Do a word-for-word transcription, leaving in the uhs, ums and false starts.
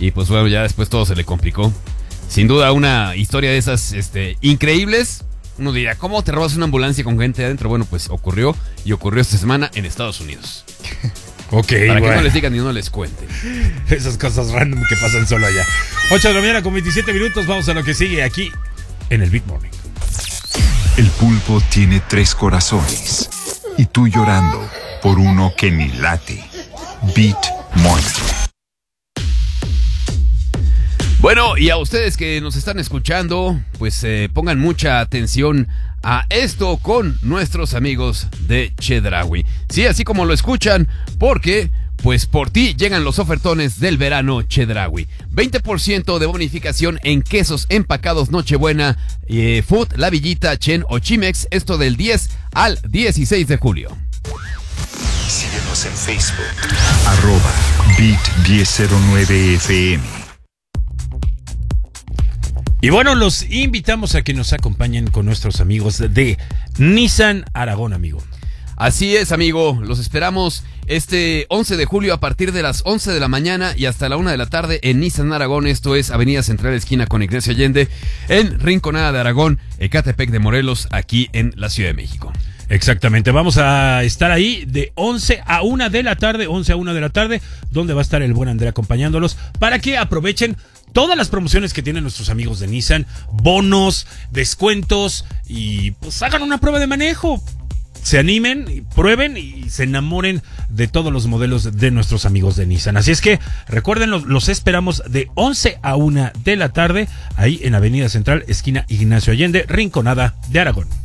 y pues bueno, ya después todo se le complicó. Sin duda una historia de esas este, increíbles. Uno diría, ¿cómo te robas una ambulancia con gente adentro? Bueno, pues ocurrió y ocurrió esta semana en Estados Unidos. Ok, Para bueno. que no les digan y no les cuenten. Esas cosas random que pasan solo allá. ocho de la mañana con veintisiete minutos. Vamos a lo que sigue aquí en el Beat Morning. El pulpo tiene tres corazones y tú llorando por uno que ni late. Beat Morning. Bueno, y a ustedes que nos están escuchando, pues eh, pongan mucha atención a esto con nuestros amigos de Chedraui. Sí, así como lo escuchan, porque pues por ti llegan los ofertones del verano Chedraui. veinte por ciento de bonificación en quesos empacados Nochebuena, eh, Food, La Villita, Chen o Chimex, esto del diez al dieciséis de julio. Síguenos en Facebook. Arroba Beat diez cero nueve F M. Y bueno, los invitamos a que nos acompañen con nuestros amigos de Nissan Aragón, amigo. Así es, amigo, los esperamos este once de julio a partir de las once de la mañana y hasta la una de la tarde en Nissan Aragón. Esto es Avenida Central, esquina con Ignacio Allende, en Rinconada de Aragón, Ecatepec de Morelos, aquí en la Ciudad de México. Exactamente, vamos a estar ahí de once a una de la tarde, once a una de la tarde, donde va a estar el buen André acompañándolos para que aprovechen todas las promociones que tienen nuestros amigos de Nissan, bonos, descuentos y pues hagan una prueba de manejo. Se animen, prueben y se enamoren de todos los modelos de nuestros amigos de Nissan. Así es que recuerden, los, los esperamos de once a una de la tarde ahí en Avenida Central, esquina Ignacio Allende, Rinconada de Aragón.